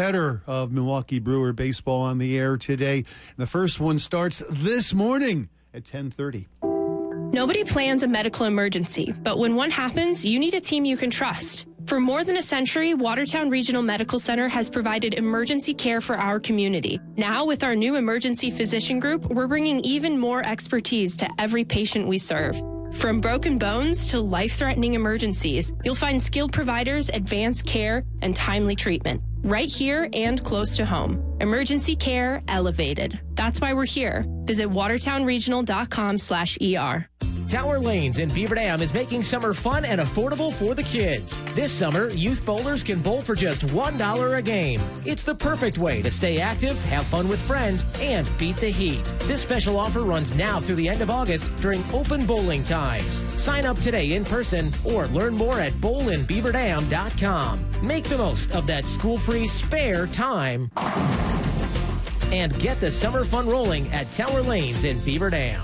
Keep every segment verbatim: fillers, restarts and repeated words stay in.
doubleheader of Milwaukee Brewer baseball on the air today. The first one starts this morning at ten thirty. Nobody plans a medical emergency, but when one happens, you need a team you can trust. For more than a century, Watertown Regional Medical Center has provided emergency care for our community. Now, with our new emergency physician group, we're bringing even more expertise to every patient we serve. From broken bones to life-threatening emergencies, you'll find skilled providers, advanced care, and timely treatment. Right here and close to home. Emergency care elevated. That's why we're here. Visit watertownregional.com slash ER. Tower Lanes in Beaver Dam is making summer fun and affordable for the kids. This summer, youth bowlers can bowl for just one dollar a game. It's the perfect way to stay active, have fun with friends, and beat the heat. This special offer runs now through the end of August during open bowling times. Sign up today in person or learn more at bowl in beaver dam dot com. Make the most of that school-free spare time. And get the summer fun rolling at Tower Lanes in Beaver Dam.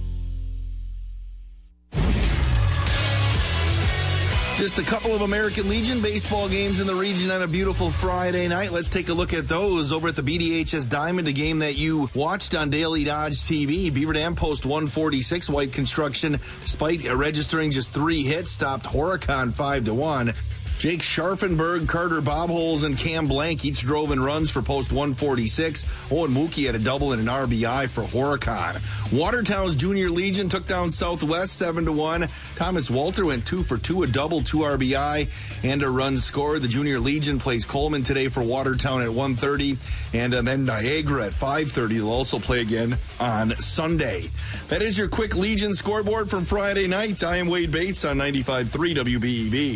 Just a couple of American Legion baseball games in the region on a beautiful Friday night. Let's take a look at those over at the B D H S Diamond, a game that you watched on Daily Dodge T V. Beaver Dam Post one forty-six, White Construction, despite registering just three hits, stopped Horicon five to one. Jake Scharfenberg, Carter Bobholes, and Cam Blank each drove in runs for Post one forty-six. Owen Mookie had a double and an R B I for Horicon. Watertown's Junior Legion took down Southwest seven to one. Thomas Walter went two for two, a double, two R B I, and a run scored. The Junior Legion plays Coleman today for Watertown at one thirty, and then Niagara at five thirty. They'll also play again on Sunday. That is your quick Legion scoreboard from Friday night. I am Wade Bates on ninety-five point three W B E V.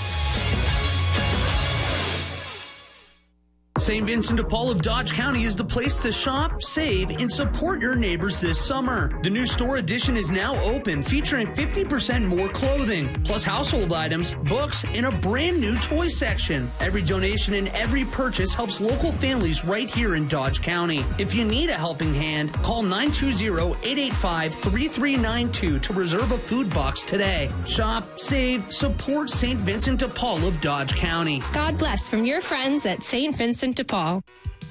Saint Vincent de Paul of Dodge County is the place to shop, save, and support your neighbors this summer. The new store addition is now open, featuring fifty percent more clothing, plus household items, books, and a brand new toy section. Every donation and every purchase helps local families right here in Dodge County. If you need a helping hand, call nine two zero, eight eight five, three three nine two to reserve a food box today. Shop, save, support Saint Vincent de Paul of Dodge County. God bless from your friends at Saint Vincent de Paul.